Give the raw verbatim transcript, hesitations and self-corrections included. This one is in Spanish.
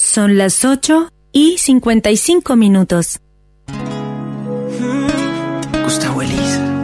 Son las ocho y cincuenta y cinco minutos. Gustavo Elis.